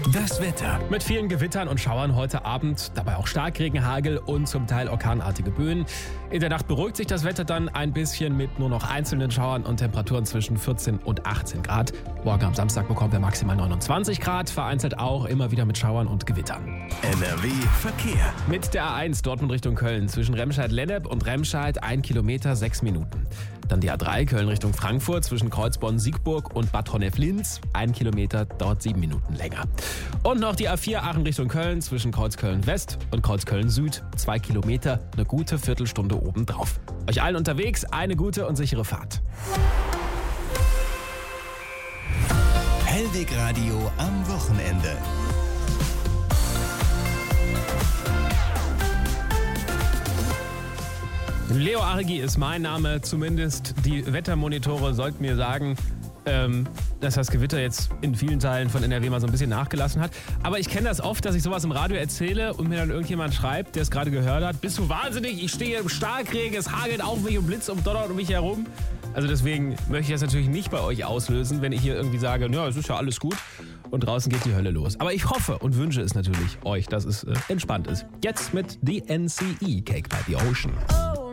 Das Wetter. Mit vielen Gewittern und Schauern heute Abend, dabei auch Starkregen, Hagel und zum Teil orkanartige Böen. In der Nacht beruhigt sich das Wetter dann ein bisschen mit nur noch einzelnen Schauern und Temperaturen zwischen 14 und 18 Grad. Morgen am Samstag bekommen wir maximal 29 Grad, vereinzelt auch immer wieder mit Schauern und Gewittern. NRW Verkehr. Mit der A1 Dortmund Richtung Köln zwischen Remscheid-Lennep und Remscheid 1 Kilometer 6 Minuten. Dann die A3 Köln Richtung Frankfurt zwischen Kreuzborn-Siegburg und Bad Honnef-Linz 1 Kilometer, dauert 7 Minuten länger. Und noch die A4 Aachen Richtung Köln zwischen Kreuzköln-West und Kreuzköln-Süd 2 Kilometer, eine gute Viertelstunde obendrauf. Euch allen unterwegs eine gute und sichere Fahrt. Hellweg Radio am Wochenende. Leo Argi ist mein Name, zumindest die Wettermonitore sollten mir sagen, dass das Gewitter jetzt in vielen Teilen von NRW mal so ein bisschen nachgelassen hat. Aber ich kenne das oft, dass ich sowas im Radio erzähle und mir dann irgendjemand schreibt, der es gerade gehört hat, bist du wahnsinnig, ich stehe im Starkregen, es hagelt auf mich und blitzt und donnert um mich herum. Also deswegen möchte ich das natürlich nicht bei euch auslösen, wenn ich hier irgendwie sage, ja, es ist ja alles gut und draußen geht die Hölle los. Aber ich hoffe und wünsche es natürlich euch, dass es entspannt ist. Jetzt mit The NCE, Cake by the Ocean. Oh.